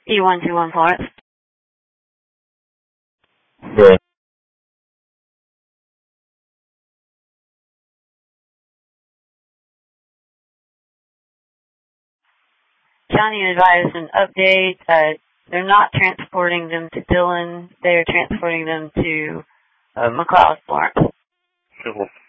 E121 Florence. Yeah. County advised an update. They're not transporting them to Dillon. They're transporting them to McLeod, Florence. Cool.